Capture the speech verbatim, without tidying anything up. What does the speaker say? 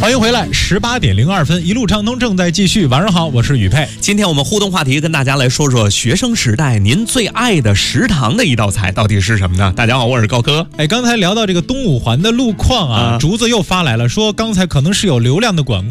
欢迎回来，十八点零二分，一路畅通正在继续。晚上好，我是宇佩。 今天我们互动话题跟大家来说说学生时代您最爱的食堂的一道菜到底是什么呢？大家好，我是高科。 哎，刚才聊到这个东五环的路况啊，啊竹子又发来了，说刚才可能是有流量的管